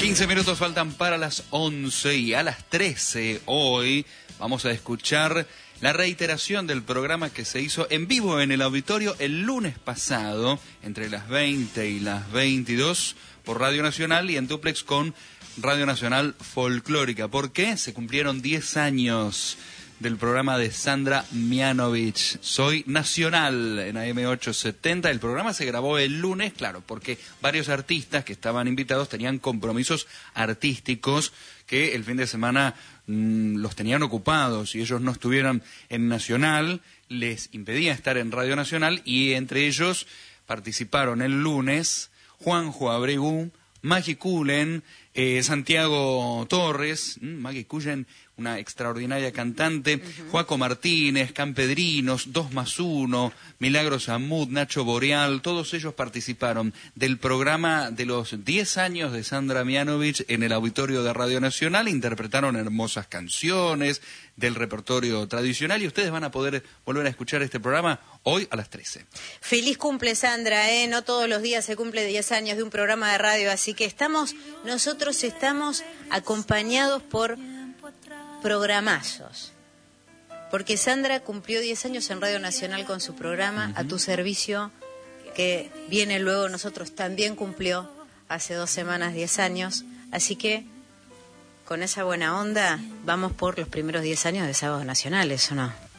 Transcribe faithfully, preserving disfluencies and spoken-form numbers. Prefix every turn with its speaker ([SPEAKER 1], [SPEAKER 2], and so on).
[SPEAKER 1] quince minutos faltan para las once y a las trece hoy vamos a escuchar la reiteración del programa que se hizo en vivo en el auditorio el lunes pasado, entre las veinte y las veintidós, por Radio Nacional y en dúplex con Radio Nacional Folclórica. ¿Por qué? Se cumplieron diez años del programa de Sandra Mianovich, Soy Nacional, en A M ochocientos setenta. El programa se grabó el lunes, claro, porque varios artistas que estaban invitados tenían compromisos artísticos que el fin de semana mmm, los tenían ocupados y ellos no estuvieran en Nacional, les impedía estar en Radio Nacional, y entre ellos participaron el lunes Juanjo Abregu, Maggie Cullen, eh, Santiago Torres, mmm, Maggie Cullen, una extraordinaria cantante, uh-huh. Joaco Martínez, Campedrinos, dos más uno, Milagros Amud, Nacho Boreal, todos ellos participaron del programa de los diez años de Sandra Mianovich en el auditorio de Radio Nacional, interpretaron hermosas canciones del repertorio tradicional y ustedes van a poder volver a escuchar este programa hoy a las trece.
[SPEAKER 2] Feliz cumple, Sandra, ¿eh? No todos los días se cumple diez años de un programa de radio, así que estamos, nosotros estamos acompañados por programazos, porque Sandra cumplió diez años en Radio Nacional con su programa uh-huh. A tu servicio, que viene luego. Nosotros también cumplió hace dos semanas diez años, así que con esa buena onda vamos por los primeros diez años de Sábados Nacionales, ¿o no?